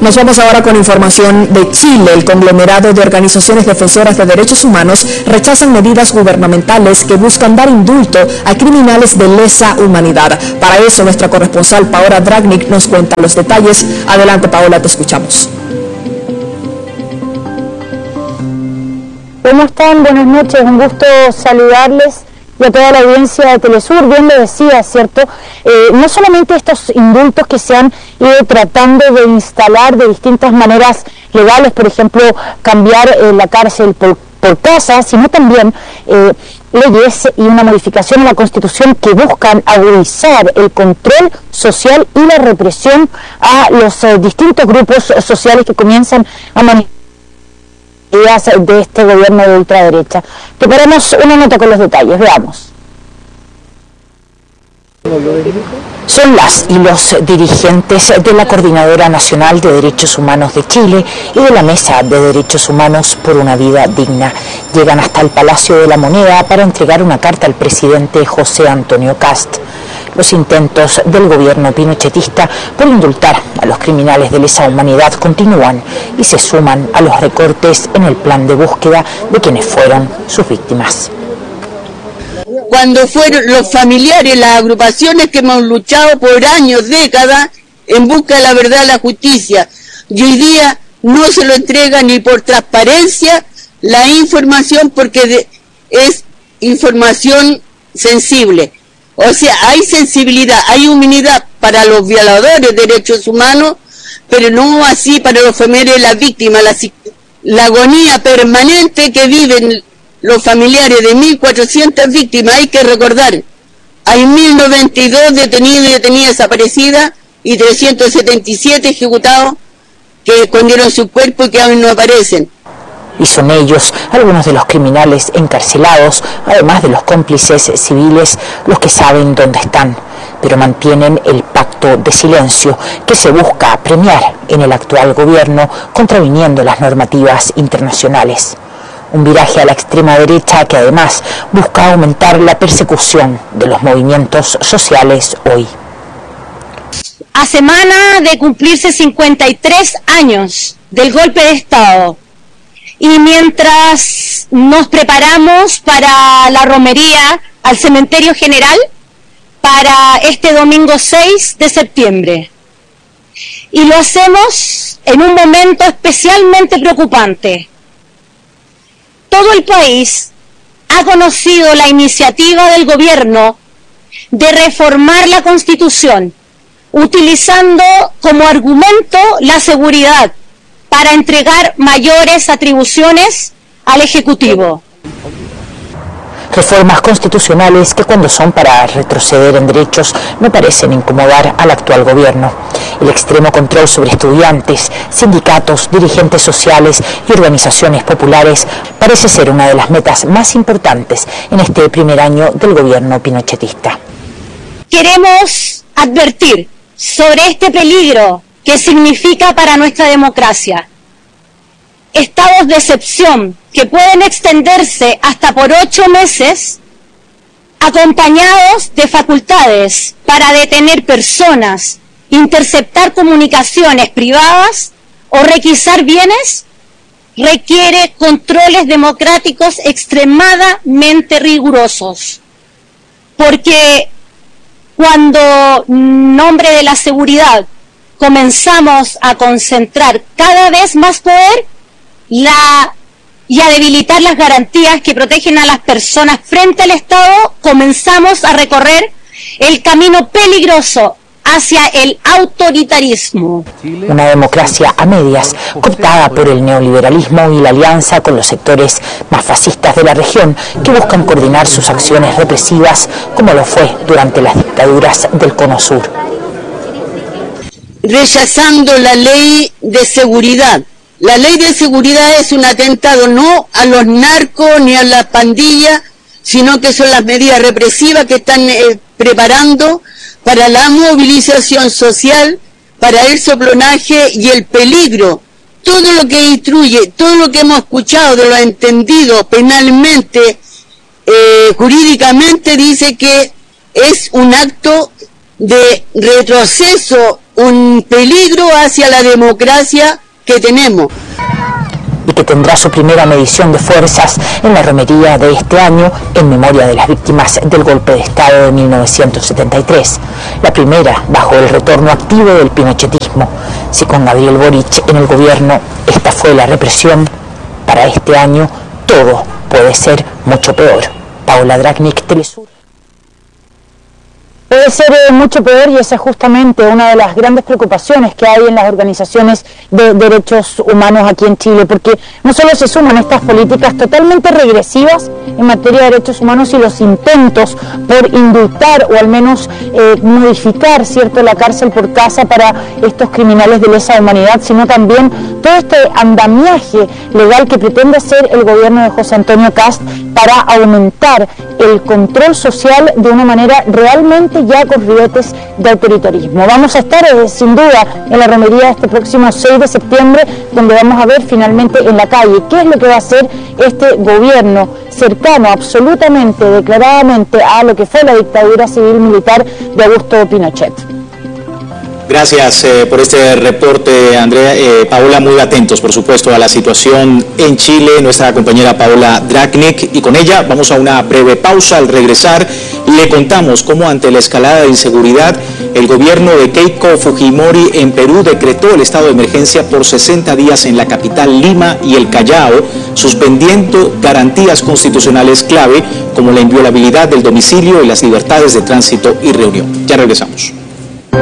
Nos vamos ahora con información de Chile. El conglomerado de organizaciones defensoras de derechos humanos rechazan medidas gubernamentales que buscan dar indulto a criminales de lesa humanidad. Para eso, nuestra corresponsal Paola Dragnik nos cuenta los detalles. Adelante, Paola, te escuchamos. ¿Cómo están? Buenas noches, un gusto saludarles y a toda la audiencia de Telesur. Bien lo decía, ¿cierto? No solamente estos indultos que se han ido tratando de instalar de distintas maneras legales, por ejemplo, cambiar la cárcel por casa, sino también leyes y una modificación a la Constitución que buscan agudizar el control social y la represión a los distintos grupos sociales que comienzan a manifestar de este gobierno de ultraderecha. Preparamos una nota con los detalles, veamos. Son las y los dirigentes de la Coordinadora Nacional de Derechos Humanos de Chile y de la Mesa de Derechos Humanos por una Vida Digna. Llegan hasta el Palacio de la Moneda para entregar una carta al presidente José Antonio Kast. Los intentos del gobierno pinochetista por indultar a los criminales de lesa humanidad continúan y se suman a los recortes en el plan de búsqueda de quienes fueron sus víctimas. Cuando fueron los familiares, las agrupaciones que hemos luchado por años, décadas, en busca de la verdad y la justicia, y hoy día no se lo entrega ni por transparencia la información, porque es información sensible. O sea, hay sensibilidad, hay humanidad para los violadores de derechos humanos, pero no así para los familiares de las víctimas, la agonía permanente que viven los familiares de 1.400 víctimas. Hay que recordar, hay 1.092 detenidos y detenidas desaparecidas y 377 ejecutados que escondieron su cuerpo y que aún no aparecen. Y son ellos, algunos de los criminales encarcelados, además de los cómplices civiles, los que saben dónde están, pero mantienen el pacto de silencio que se busca premiar en el actual gobierno, contraviniendo las normativas internacionales. Un viraje a la extrema derecha que además busca aumentar la persecución de los movimientos sociales hoy. A semana de cumplirse 53 años del golpe de Estado, y mientras nos preparamos para la romería al Cementerio General para este domingo 6 de septiembre. Y lo hacemos en un momento especialmente preocupante. Todo el país ha conocido la iniciativa del gobierno de reformar la Constitución, utilizando como argumento la seguridad, para entregar mayores atribuciones al Ejecutivo. Reformas constitucionales que cuando son para retroceder en derechos no parecen incomodar al actual gobierno. El extremo control sobre estudiantes, sindicatos, dirigentes sociales y organizaciones populares parece ser una de las metas más importantes en este primer año del gobierno pinochetista. Queremos advertir sobre este peligro que significa para nuestra democracia. Estados de excepción que pueden extenderse hasta por 8 meses, acompañados de facultades para detener personas, interceptar comunicaciones privadas o requisar bienes, requiere controles democráticos extremadamente rigurosos. Porque cuando en nombre de la seguridad comenzamos a concentrar cada vez más poder y a debilitar las garantías que protegen a las personas frente al Estado, comenzamos a recorrer el camino peligroso hacia el autoritarismo. Una democracia a medias, cooptada por el neoliberalismo y la alianza con los sectores más fascistas de la región, que buscan coordinar sus acciones represivas, como lo fue durante las dictaduras del Cono Sur. Rechazando la ley de seguridad. La ley de seguridad es un atentado no a los narcos ni a las pandillas, sino que son las medidas represivas que están preparando para la movilización social, para el soplonaje y el peligro. Todo lo que instruye, todo lo que hemos escuchado de lo entendido penalmente, jurídicamente, dice que es un acto de retroceso, un peligro hacia la democracia que tenemos. Y que tendrá su primera medición de fuerzas en la romería de este año en memoria de las víctimas del golpe de Estado de 1973, la primera bajo el retorno activo del pinochetismo. Si con Gabriel Boric en el gobierno esta fue la represión, para este año todo puede ser mucho peor. Paula Dragnik, Telesur. Puede ser mucho peor, y esa es justamente una de las grandes preocupaciones que hay en las organizaciones de derechos humanos aquí en Chile, porque no solo se suman estas políticas totalmente regresivas en materia de derechos humanos y los intentos por indultar o al menos modificar, ¿cierto?, la cárcel por casa para estos criminales de lesa humanidad, sino también todo este andamiaje legal que pretende hacer el gobierno de José Antonio Kast para aumentar el control social de una manera realmente ya con ribetes de autoritarismo. Vamos a estar sin duda en la romería este próximo 6 de septiembre, donde vamos a ver finalmente en la calle qué es lo que va a hacer este gobierno cercano absolutamente, declaradamente a lo que fue la dictadura civil-militar de Augusto Pinochet. Gracias por este reporte, Andrea. Paola, muy atentos, por supuesto, a la situación en Chile, nuestra compañera Paola Dragnik, y con ella vamos a una breve pausa. Al regresar, le contamos cómo ante la escalada de inseguridad, el gobierno de Keiko Fujimori en Perú decretó el estado de emergencia por 60 días en la capital Lima y el Callao, suspendiendo garantías constitucionales clave como la inviolabilidad del domicilio y las libertades de tránsito y reunión. Ya regresamos.